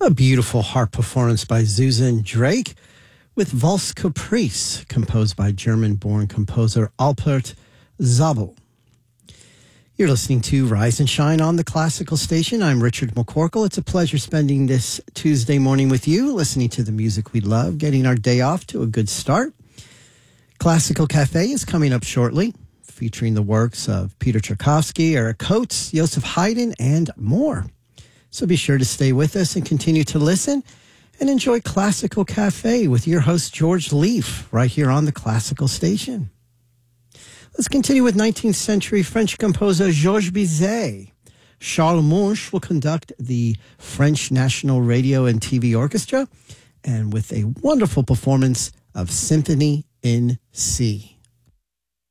A beautiful harp performance by Susan Drake with Valse Caprice, composed by German-born composer Alpert Zabel. You're listening to Rise and Shine on the Classical Station. I'm Richard McCorkle. It's a pleasure spending this Tuesday morning with you, listening to the music we love, getting our day off to a good start. Classical Cafe is coming up shortly, featuring the works of Peter Tchaikovsky, Eric Coates, Joseph Haydn, and more. So be sure to stay with us and continue to listen and enjoy Classical Cafe with your host, George Leaf, right here on the Classical Station. Let's continue with 19th century French composer Georges Bizet. Charles Munch will conduct the French National Radio and TV Orchestra, and with a wonderful performance of Symphony in C.